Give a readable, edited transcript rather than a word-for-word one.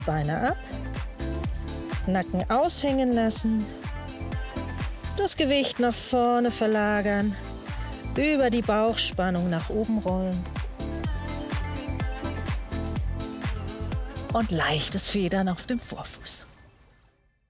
Beine ab, Nacken aushängen lassen, das Gewicht nach vorne verlagern, über die Bauchspannung nach oben rollen und leichtes Federn auf dem Vorfuß.